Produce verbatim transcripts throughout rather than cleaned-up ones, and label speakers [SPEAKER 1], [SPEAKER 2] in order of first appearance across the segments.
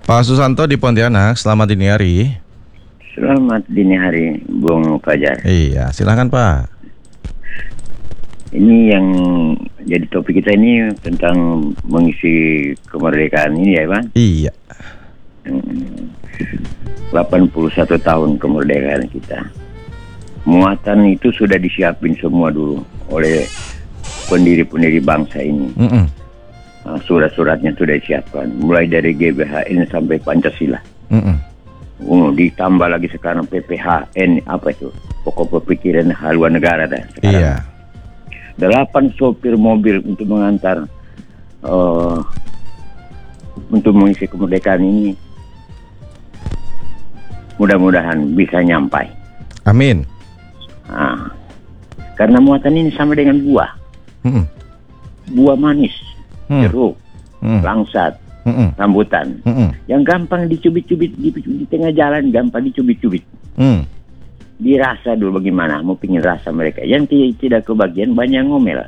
[SPEAKER 1] Pak Susanto di Pontianak, selamat dini hari.
[SPEAKER 2] Selamat dini hari, Bung Fajar.
[SPEAKER 1] Iya, silakan Pak.
[SPEAKER 2] Ini yang jadi topik kita ini tentang mengisi kemerdekaan ini ya, Bang?
[SPEAKER 1] Iya.
[SPEAKER 2] delapan puluh satu tahun kemerdekaan kita. Muatan itu sudah disiapin semua dulu oleh pendiri-pendiri bangsa ini.
[SPEAKER 1] Mm-mm.
[SPEAKER 2] Surat-suratnya sudah disiapkan, mulai dari G B H N sampai Pancasila.
[SPEAKER 1] Mm-mm.
[SPEAKER 2] Oh, ditambah lagi sekarang P P H N, apa itu? Pokok Pemikiran Haluan Negara dah. Sekarang
[SPEAKER 1] Iya.
[SPEAKER 2] delapan sopir mobil untuk mengantar uh, untuk mengisi kemerdekaan ini. Mudah-mudahan bisa nyampai.
[SPEAKER 1] Amin.
[SPEAKER 2] Nah, karena muatan ini sama dengan buah.
[SPEAKER 1] Mm-mm.
[SPEAKER 2] Buah manis,
[SPEAKER 1] Mm.
[SPEAKER 2] jeruk,
[SPEAKER 1] Mm.
[SPEAKER 2] langsat,
[SPEAKER 1] Mm-mm.
[SPEAKER 2] rambutan.
[SPEAKER 1] Mm-mm.
[SPEAKER 2] Yang gampang dicubit-cubit di, di tengah jalan, gampang dicubit-cubit.
[SPEAKER 1] Mm.
[SPEAKER 2] Dirasa dulu bagaimana, mau pingin rasa mereka. Yang t- tidak kebagian banyak ngomel.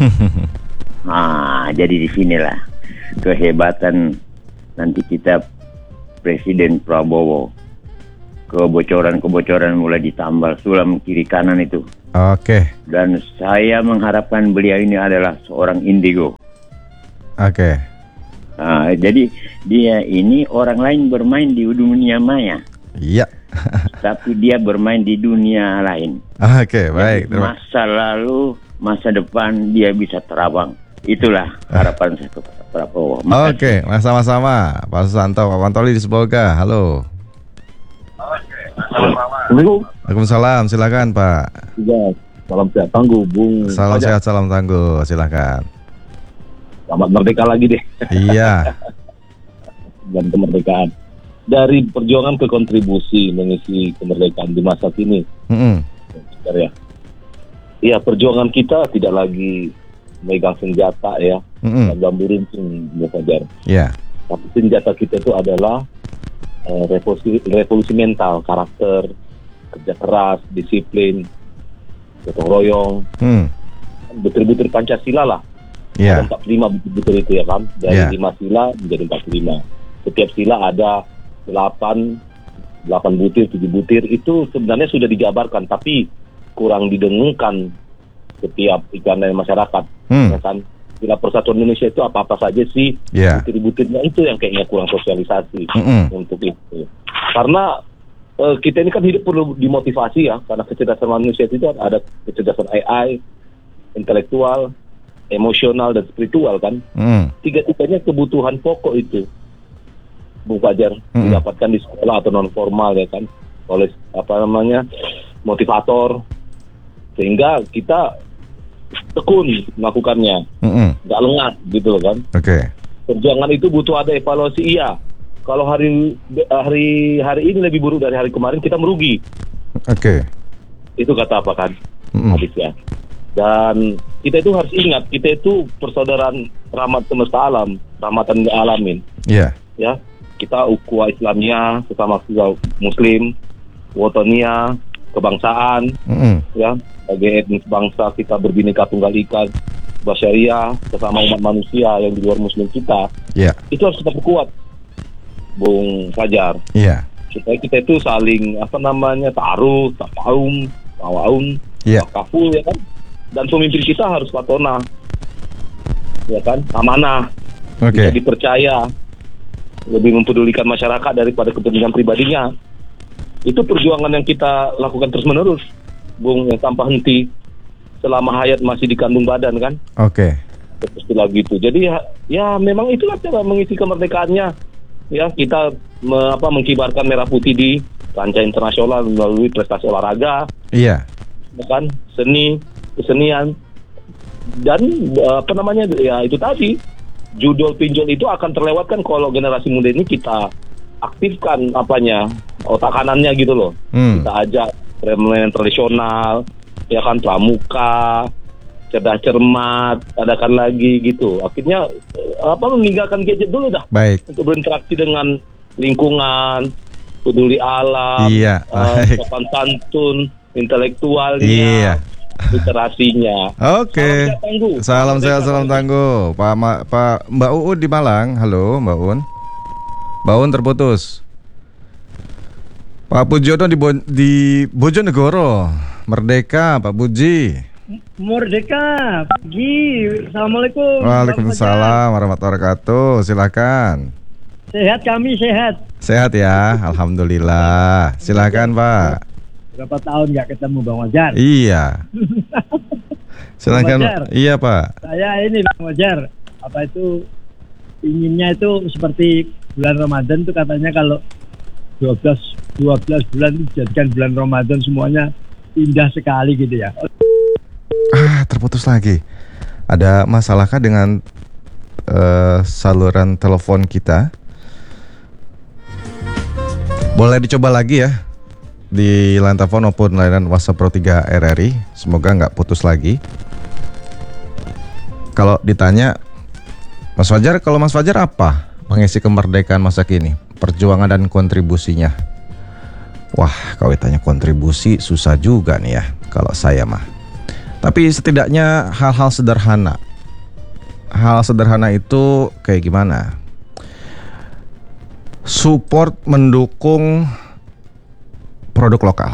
[SPEAKER 2] Nah, jadi di sinilah kehebatan nanti kita Presiden Prabowo. Kebocoran-kebocoran mulai ditambal sulam kiri kanan itu.
[SPEAKER 1] Oke.
[SPEAKER 2] Dan saya mengharapkan beliau ini adalah seorang indigo.
[SPEAKER 1] Oke.
[SPEAKER 2] Nah, jadi dia ini orang lain bermain di dunia maya,
[SPEAKER 1] Iya.
[SPEAKER 2] tapi dia bermain di dunia lain.
[SPEAKER 1] Oke, baik.
[SPEAKER 2] Jadi
[SPEAKER 1] Terima-
[SPEAKER 2] masa lalu, masa depan dia bisa terawang. Itulah harapan saya kepada Prabowo. Makasih.
[SPEAKER 1] Oke, sama-sama. Pak Susanto, Pak Pantoli di Sebolga. Halo.
[SPEAKER 3] Assalamualaikum.
[SPEAKER 1] Waalaikumsalam, silakan Pak.
[SPEAKER 3] Ya, salam sehat tangguh, Bung.
[SPEAKER 1] Salam
[SPEAKER 3] Fajar.
[SPEAKER 1] sehat, salam tangguh, silakan.
[SPEAKER 3] Selamat merdeka lagi deh.
[SPEAKER 1] Iya.
[SPEAKER 3] Dan kemerdekaan. Dari perjuangan ke kontribusi mengisi kemerdekaan di masa kini.
[SPEAKER 1] Mm-mm.
[SPEAKER 3] Bentar ya. Iya, perjuangan kita tidak lagi megang senjata ya.
[SPEAKER 1] Mm-mm.
[SPEAKER 3] Dan bambu runcing, Bung Fajar.
[SPEAKER 1] Iya.
[SPEAKER 3] Tapi senjata kita itu adalah eh, revolusi, revolusi mental, karakter, kerja keras, disiplin, gotong royong,
[SPEAKER 1] Hmm.
[SPEAKER 3] butir-butir Pancasila lah.
[SPEAKER 1] Iya.
[SPEAKER 3] Ada empat puluh lima butir-butir itu ya kan. Dari
[SPEAKER 1] Ya.
[SPEAKER 3] lima sila menjadi empat puluh lima. Setiap sila ada delapan, delapan butir, tujuh butir. Itu sebenarnya sudah dijabarkan, tapi kurang didengungkan setiap ikan dari masyarakat.
[SPEAKER 1] Hmm.
[SPEAKER 3] Ya kan. Sila Persatuan Indonesia itu apa-apa saja sih.
[SPEAKER 1] Iya.
[SPEAKER 3] Butir-butirnya itu yang kayaknya kurang sosialisasi
[SPEAKER 1] Mm-mm.
[SPEAKER 3] untuk itu. Karena eh, kita ini kan hidup perlu dimotivasi ya. Karena kecerdasan manusia itu ada kecerdasan A I, intelektual, emosional, dan spiritual kan.
[SPEAKER 1] Mm.
[SPEAKER 3] Tiga-tiganya kebutuhan pokok itu, Bung Fajar,
[SPEAKER 1] Mm-mm.
[SPEAKER 3] didapatkan di sekolah atau non formal ya kan, oleh apa namanya motivator, sehingga kita tekun melakukannya,
[SPEAKER 1] Mm-mm.
[SPEAKER 3] nggak lengah gitu loh kan.
[SPEAKER 1] Oke.
[SPEAKER 3] Perjuangan itu butuh ada evaluasi, iya. Kalau hari hari hari ini lebih buruk dari hari kemarin, kita merugi.
[SPEAKER 1] Oke.
[SPEAKER 3] Itu kata apa kan?
[SPEAKER 1] Mm-mm.
[SPEAKER 3] Habis ya. Dan kita itu harus ingat, kita itu persaudaraan rahmat semesta alam, rahmatan lil alamin.
[SPEAKER 1] Iya.
[SPEAKER 3] Ya, kita ukhuwah Islamiyah, sesama Muslim, wotonia, kebangsaan,
[SPEAKER 1] Mm-mm.
[SPEAKER 3] ya, sebagai etnis bangsa kita berbineka tunggal ika, basyariah, sesama umat manusia yang di luar Muslim kita,
[SPEAKER 1] Iya.
[SPEAKER 3] itu harus kita perkuat, Bung Fajar,
[SPEAKER 1] Iya.
[SPEAKER 3] supaya kita itu saling apa namanya taruh, tafaum, tawaun,
[SPEAKER 1] Iya.
[SPEAKER 3] kaful ya kan, dan pemimpin kita harus patona, ya kan, amanah, bisa
[SPEAKER 1] Oke.
[SPEAKER 3] dipercaya, lebih mempedulikan masyarakat daripada kepentingan pribadinya. Itu perjuangan yang kita lakukan terus menerus, Bung, yang tanpa henti selama hayat masih di kandung badan kan,
[SPEAKER 1] Oke.
[SPEAKER 3] istilah gitu. Jadi ya, ya memang itulah cara mengisi kemerdekaannya. Ya, kita me, apa, mengkibarkan merah putih di kancah internasional melalui prestasi olahraga,
[SPEAKER 1] Iya.
[SPEAKER 3] ya kan, seni, kesenian, dan eh, apa namanya ya itu tadi, judul pinjol itu akan terlewatkan kalau generasi muda ini kita aktifkan apanya, otak kanannya gitu loh.
[SPEAKER 1] Hmm.
[SPEAKER 3] Kita ajak permainan tradisional, ya kan, pramuka, cerdas cermat, adakan lagi gitu. Akhirnya eh, apa meninggalkan gadget dulu dah
[SPEAKER 1] Baik.
[SPEAKER 3] untuk berinteraksi dengan lingkungan, peduli alam,
[SPEAKER 1] Iya,
[SPEAKER 3] eh,
[SPEAKER 1] baik.
[SPEAKER 3] sopan santun, intelektualnya,
[SPEAKER 1] Iya.
[SPEAKER 3] literasinya.
[SPEAKER 1] Oke.
[SPEAKER 3] Salam sehat tangguh.
[SPEAKER 1] Salam sehat, salam tangguh. Pak Ma- Pak Mbak Uun di Malang. Halo, Mbak Uun. Baun terputus. Pak Pujono di, Bo- di Bojonegoro. Merdeka Pak Puji.
[SPEAKER 4] Merdeka pagi. Assalamualaikum.
[SPEAKER 1] Waalaikumsalam warahmatullahi wabarakatuh. Silakan.
[SPEAKER 4] Sehat kami sehat.
[SPEAKER 1] Sehat ya, alhamdulillah. Silakan Pak.
[SPEAKER 4] Berapa tahun nggak ketemu Bang Wajar?
[SPEAKER 1] Iya. Silakan.
[SPEAKER 4] Wajar.
[SPEAKER 1] Iya Pak.
[SPEAKER 4] Saya ini Bang Wajar. Apa itu inginnya itu seperti bulan Ramadan tuh katanya kalau dua belas bulan itu dijadikan bulan Ramadan semuanya indah sekali gitu ya.
[SPEAKER 1] Ah, terputus lagi. Ada masalahkah dengan uh, saluran telepon kita? Boleh dicoba lagi ya di line telepon maupun layanan WhatsApp Pro tiga R R I. Semoga nggak putus lagi. Kalau ditanya, Mas Fajar, kalau Mas Fajar apa mengisi kemerdekaan masa kini? Perjuangan dan kontribusinya. Wah, kalau ditanya kontribusi susah juga nih ya kalau saya mah. Tapi setidaknya hal-hal sederhana. Hal sederhana itu kayak gimana? Support, mendukung produk lokal.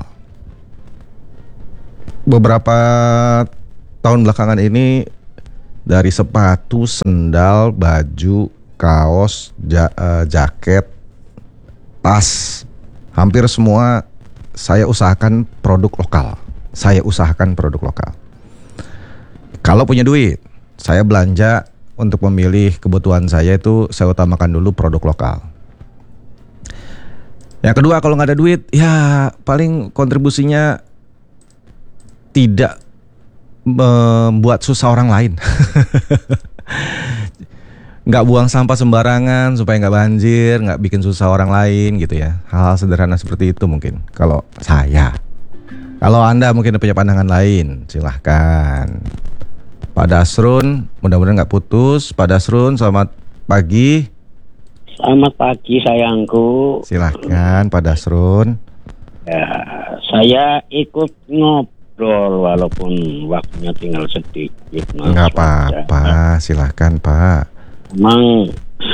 [SPEAKER 1] Beberapa tahun belakangan ini dari sepatu, sendal, baju, kaos, ja, uh, jaket, tas, hampir semua saya usahakan produk lokal. Saya usahakan produk lokal. Kalau punya duit, saya belanja untuk memilih kebutuhan saya itu saya utamakan dulu produk lokal. Yang kedua, kalau nggak ada duit, ya paling kontribusinya tidak membuat susah orang lain. Nggak buang sampah sembarangan supaya nggak banjir, nggak bikin susah orang lain gitu ya. Hal-hal sederhana seperti itu mungkin kalau saya. Kalau Anda mungkin punya pandangan lain, silahkan. Pak Dasrun, mudah-mudahan nggak putus. Pak Dasrun, selamat pagi.
[SPEAKER 5] Selamat pagi sayangku.
[SPEAKER 1] Silahkan Pak Dasrun.
[SPEAKER 5] Ya, saya ikut ngobrol walaupun waktunya tinggal sedikit.
[SPEAKER 1] Nggak apa-apa, silahkan Pak.
[SPEAKER 5] Memang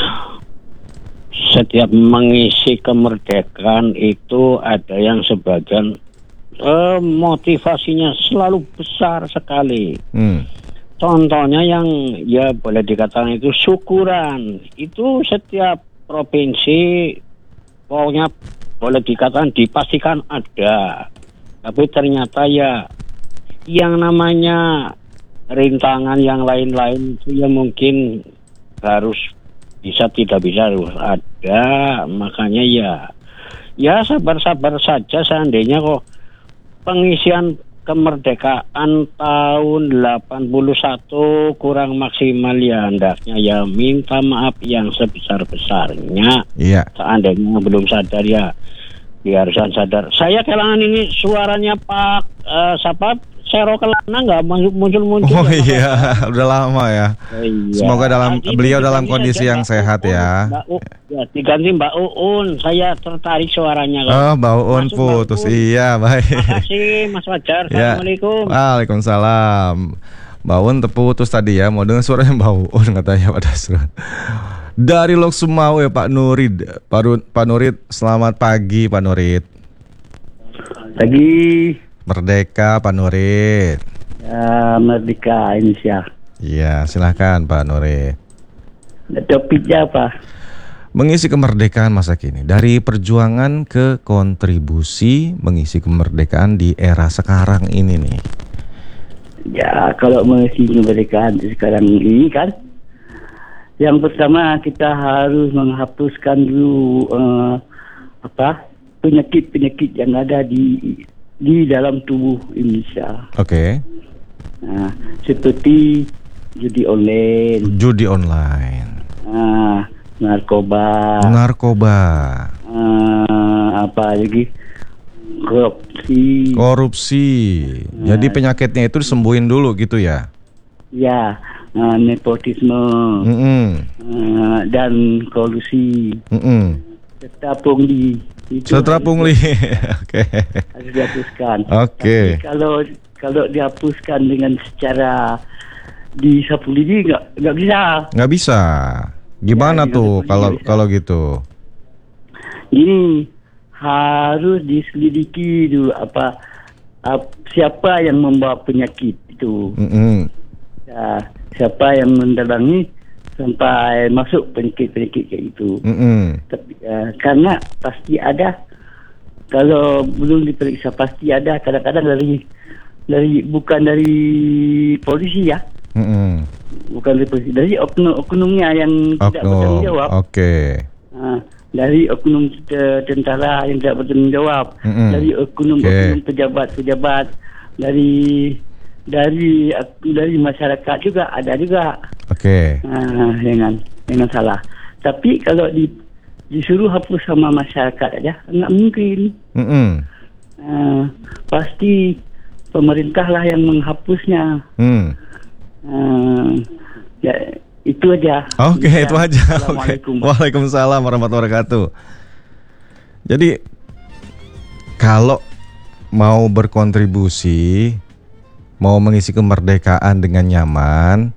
[SPEAKER 5] setiap mengisi kemerdekaan itu ada yang sebagian eh, motivasinya selalu besar sekali. Hmm. Contohnya yang ya boleh dikatakan itu syukuran. Itu setiap provinsi pokoknya boleh dikatakan dipastikan ada. Tapi ternyata ya yang namanya rintangan yang lain-lain itu ya mungkin harus bisa tidak bisa harus ada. Makanya ya ya sabar-sabar saja seandainya kok pengisian kemerdekaan tahun delapan puluh satu kurang maksimal ya hendaknya ya minta maaf yang sebesar-besarnya. Iya. Seandainya belum sadar ya diharuskan sadar. Saya kehilangan ini suaranya Pak uh, siapa Sero Kelana nggak muncul-muncul.
[SPEAKER 1] Oh iya, udah lama ya. Oh, iya. Semoga dalam nah, beliau dalam kondisi yang sehat Uun, ya.
[SPEAKER 5] Mbak U, ya. Diganti Mbak Uun, saya tertarik suaranya. Kan?
[SPEAKER 1] Oh, Mbak Uun putus. Iya, baik.
[SPEAKER 5] Terima kasih Mas Fajar.
[SPEAKER 1] Ya.
[SPEAKER 5] Assalamualaikum.
[SPEAKER 1] Waalaikumsalam. Mbak Uun terputus tadi ya, mau dengar suaranya Mbak Uun katanya Pak Dasrun. Dari Lok Sumawe Pak Nurid. Pak, Pak Nurid, selamat pagi Pak Nurid.
[SPEAKER 6] Pagi.
[SPEAKER 1] Merdeka Pak Nurid.
[SPEAKER 6] Ya, Merdeka Indonesia.
[SPEAKER 1] Iya, silahkan Pak Nurid.
[SPEAKER 6] Topiknya apa?
[SPEAKER 1] Mengisi kemerdekaan masa kini. Dari perjuangan ke kontribusi mengisi kemerdekaan di era sekarang ini nih.
[SPEAKER 6] Ya, kalau mengisi kemerdekaan sekarang ini kan, yang pertama kita harus menghapuskan dulu uh, apa penyakit-penyakit yang ada di di dalam tubuh Indonesia.
[SPEAKER 1] Oke. Okay.
[SPEAKER 6] Nah, seperti judi online.
[SPEAKER 1] Judi online.
[SPEAKER 6] Nah, narkoba.
[SPEAKER 1] Narkoba.
[SPEAKER 6] Uh, apa lagi? Korupsi.
[SPEAKER 1] Korupsi. Nah, jadi penyakitnya itu disembuhin dulu gitu ya?
[SPEAKER 6] Ya, uh, nepotisme. Mm-hmm. Uh, dan kolusi. Mm-hmm. Serta pungli.
[SPEAKER 1] Setelah pungli, oke.
[SPEAKER 6] Harus dihapuskan.
[SPEAKER 1] Oke. Okay.
[SPEAKER 6] Kalau kalau dihapuskan dengan secara di sapu lidi nggak nggak bisa.
[SPEAKER 1] Nggak bisa. Gimana ya, tuh kalau kalau gitu?
[SPEAKER 6] Ini harus diselidiki dulu apa, apa siapa yang membawa penyakit itu.
[SPEAKER 1] Mm-mm.
[SPEAKER 6] Ya, siapa yang mendalangi sampai masuk penyakit-penyakit kayak itu.
[SPEAKER 1] Mm-mm.
[SPEAKER 6] Tapi uh, karena pasti ada, kalau belum diperiksa pasti ada, kadang-kadang dari dari bukan dari polisi ya.
[SPEAKER 1] Mm-mm.
[SPEAKER 6] Bukan dari polisi, dari oknum-oknumnya yang tidak
[SPEAKER 1] Oknum.
[SPEAKER 6] bertanggung jawab.
[SPEAKER 1] Oke. Okay.
[SPEAKER 6] Uh, dari oknum te- tentara yang tidak bertanggung jawab,
[SPEAKER 1] Mm-mm.
[SPEAKER 6] dari oknum-oknum
[SPEAKER 1] Okay.
[SPEAKER 6] pejabat-pejabat, dari dari dari masyarakat juga ada juga.
[SPEAKER 1] Oke. Okay.
[SPEAKER 6] Uh, dengan dengan salah. Tapi kalau di, disuruh hapus sama masyarakat aja nggak mungkin.
[SPEAKER 1] Mm-mm.
[SPEAKER 6] Uh, pasti pemerintah lah yang menghapusnya.
[SPEAKER 1] Mm.
[SPEAKER 6] Uh, ya itu aja.
[SPEAKER 1] Oke, okay, itu aja. Oke.
[SPEAKER 6] Assalamualaikum.
[SPEAKER 1] Waalaikumsalam warahmatullahi wabarakatuh. Jadi kalau mau berkontribusi, mau mengisi kemerdekaan dengan nyaman,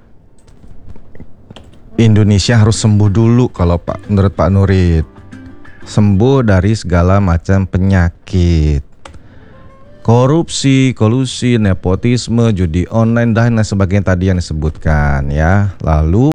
[SPEAKER 1] Indonesia harus sembuh dulu kalau Pak menurut Pak Nurit. Sembuh dari segala macam penyakit. Korupsi, kolusi, nepotisme, judi online dan lain sebagainya tadi yang disebutkan ya. Lalu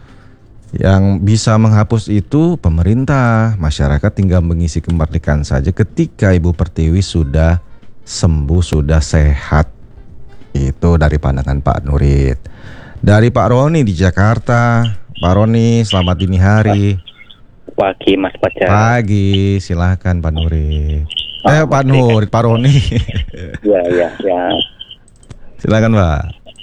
[SPEAKER 1] yang bisa menghapus itu pemerintah, masyarakat tinggal mengisi kemerdekaan saja ketika Ibu Pertiwi sudah sembuh, sudah sehat. Itu dari pandangan Pak Nurit. Dari Pak Roni di Jakarta. Pak Roni, selamat dini hari.
[SPEAKER 7] Pagi Mas Fajar.
[SPEAKER 1] Pagi, silahkan Pak Nurit. Eh Pak Nurit, Pak Roni.
[SPEAKER 7] Ya ya ya.
[SPEAKER 1] Silakan Pak.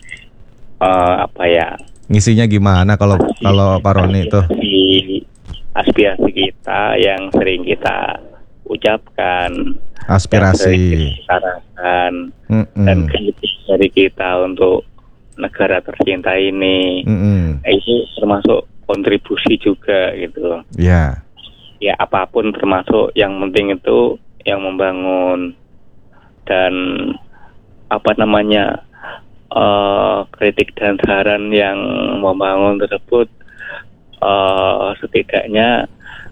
[SPEAKER 7] Uh, apa ya?
[SPEAKER 1] Ngisinya gimana kalau kalau Pak Roni itu?
[SPEAKER 7] Aspirasi, aspirasi kita yang sering kita ucapkan,
[SPEAKER 1] Aspirasi.
[SPEAKER 7] yang sering kita rasakan,
[SPEAKER 1] Mm-mm.
[SPEAKER 7] dan kritik dari kita untuk negara tercinta ini,
[SPEAKER 1] Mm-mm.
[SPEAKER 7] itu termasuk kontribusi juga gitu.
[SPEAKER 1] Ya.
[SPEAKER 7] Ya apapun termasuk, yang penting itu yang membangun. Dan apa namanya, uh, kritik dan saran yang membangun tersebut uh, setidaknya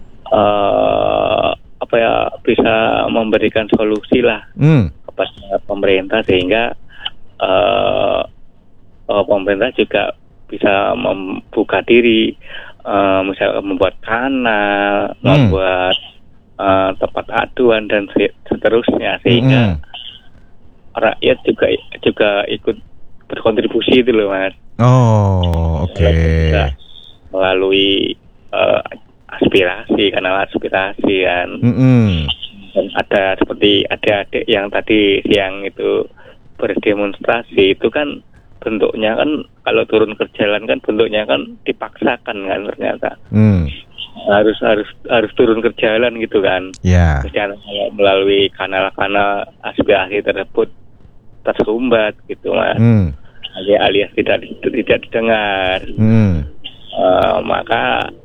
[SPEAKER 7] uh, apa ya, bisa memberikan solusi lah
[SPEAKER 1] Mm.
[SPEAKER 7] kepada pemerintah, sehingga uh, uh, pemerintah juga bisa membuka diri, uh, misalnya membuat kanal,
[SPEAKER 1] Hmm.
[SPEAKER 7] membuat uh, tempat aduan dan seterusnya, sehingga
[SPEAKER 1] Mm-mm.
[SPEAKER 7] rakyat juga juga ikut berkontribusi itu loh Mas.
[SPEAKER 1] Oh, oke.
[SPEAKER 7] Okay. Melalui uh, aspirasi, kanal aspirasi kan.
[SPEAKER 1] Mm-mm.
[SPEAKER 7] Dan ada seperti adik-adik yang tadi siang itu berdemonstrasi, itu kan bentuknya kan, kalau turun ke jalan kan bentuknya kan dipaksakan kan, ternyata
[SPEAKER 1] Mm.
[SPEAKER 7] harus harus harus turun ke jalan gitu kan.
[SPEAKER 1] Ya.
[SPEAKER 7] Misalnya melalui kanal-kanal aspirasi tersebut tersumbat gitu Mas.
[SPEAKER 1] Mm.
[SPEAKER 7] alias, alias tidak tidak didengar.
[SPEAKER 1] Mm.
[SPEAKER 7] Uh, maka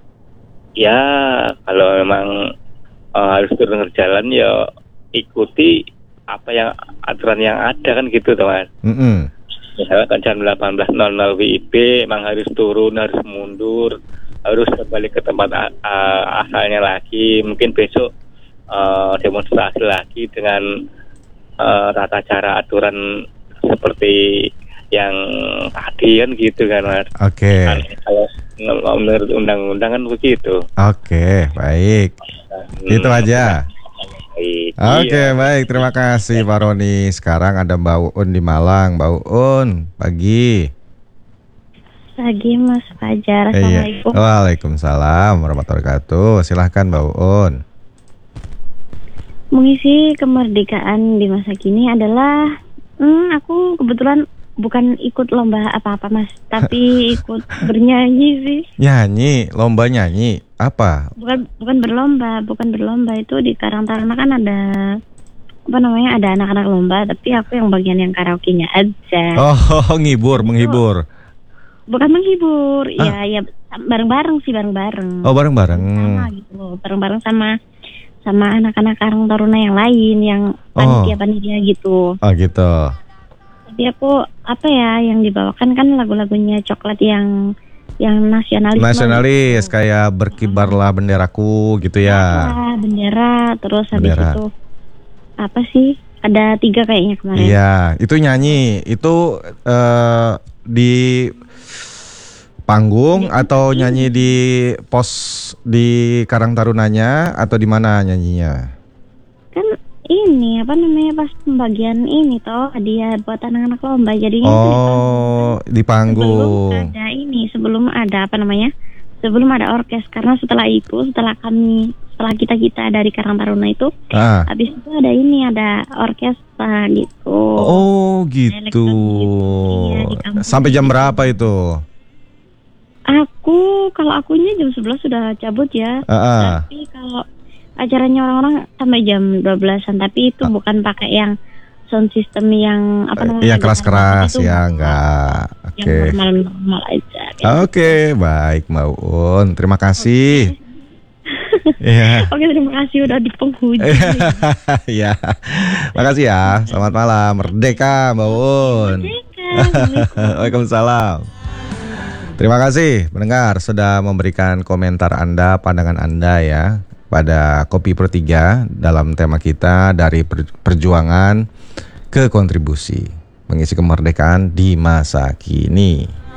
[SPEAKER 7] ya kalau memang uh, harus turun ke jalan, ya ikuti apa yang aturan yang ada kan gitu Mas.
[SPEAKER 1] Mm-mm.
[SPEAKER 7] Misalnya kan jam delapan belas nol nol W I B emang harus turun, harus mundur, harus kembali ke tempat uh, asalnya lagi. Mungkin besok uh, demonstrasi lagi dengan uh, tata cara aturan seperti yang tadi kan gitu kan Mas.
[SPEAKER 1] Oke.
[SPEAKER 7] Kan, kalau menurut undang-undang kan begitu.
[SPEAKER 1] Oke, baik.
[SPEAKER 7] Dan,
[SPEAKER 1] Itu aja.
[SPEAKER 7] baik,
[SPEAKER 1] Oke,
[SPEAKER 7] iya.
[SPEAKER 1] baik. Terima kasih Pak Roni. Sekarang ada Mbak Uun di Malang. Mbak Uun, pagi.
[SPEAKER 8] Pagi Mas Fajar.
[SPEAKER 1] Iya.
[SPEAKER 8] Assalamualaikum.
[SPEAKER 1] Waalaikumsalam warahmatullahi wabarakatuh. Silahkan Mbak Uun.
[SPEAKER 8] Mengisi kemerdekaan di masa kini adalah, hmm, aku kebetulan bukan ikut lomba apa-apa Mas, tapi ikut bernyanyi sih.
[SPEAKER 1] Nyanyi, lomba nyanyi. Apa?
[SPEAKER 8] Bukan bukan berlomba, bukan berlomba, itu di Karang Taruna kan ada apa namanya, ada anak-anak lomba, tapi aku yang bagian yang karaoke-nya aja.
[SPEAKER 1] Oh, ngibur, menghibur.
[SPEAKER 8] Bukan menghibur,
[SPEAKER 1] Ah.
[SPEAKER 8] ya ya bareng-bareng sih, bareng-bareng.
[SPEAKER 1] Oh, bareng-bareng.
[SPEAKER 8] Sama gitu, bareng-bareng sama sama anak-anak Karang Taruna yang lain, yang panitia-panitia gitu.
[SPEAKER 1] Oh, gitu.
[SPEAKER 8] Tapi aku apa ya, yang dibawakan kan lagu-lagunya Coklat yang yang nasionalis.
[SPEAKER 1] Nasionalis gitu. Kayak berkibarlah benderaku gitu ya.
[SPEAKER 8] Ya, bendera, terus habis
[SPEAKER 1] bendera.
[SPEAKER 8] itu apa sih? Ada tiga kayaknya kemarin.
[SPEAKER 1] Iya, itu nyanyi. Itu uh, di panggung ya, atau nyanyi di pos di Karang Tarunanya atau di mana nyanyinya?
[SPEAKER 8] Kan ini apa namanya pas pembagian ini toh hadiah buat anak-anak lomba jadinya.
[SPEAKER 1] Oh, di panggung.
[SPEAKER 8] Sebelum ada ini, sebelum ada apa namanya? Sebelum ada orkes, karena setelah itu, setelah kami, setelah kita kita dari Karang Taruna itu,
[SPEAKER 1] ah.
[SPEAKER 8] habis itu ada ini, ada orkestra gitu.
[SPEAKER 1] Oh gitu. Ya, sampai jam berapa itu?
[SPEAKER 8] Aku kalau akunya jam sebelas sudah cabut ya.
[SPEAKER 1] Ah.
[SPEAKER 8] Tapi kalau acaranya orang-orang sampai jam dua belasan, tapi itu ah. bukan pakai yang sound system yang apa namanya?
[SPEAKER 1] Yang keras-keras ya, enggak. Oke.
[SPEAKER 8] Okay. Yang normal-normal aja.
[SPEAKER 1] Oke, okay, baik Mbak Un. Terima kasih.
[SPEAKER 8] Yeah. Oke, terima kasih udah di penghujung.
[SPEAKER 1] Ya. Makasih ya. Selamat malam. Merdeka Mbak Un. Merdeka. Waalaikumsalam. Terima kasih pendengar sudah memberikan komentar Anda, pandangan Anda ya pada Kopi Per tiga dalam tema kita dari perjuangan ke kontribusi mengisi kemerdekaan di masa kini.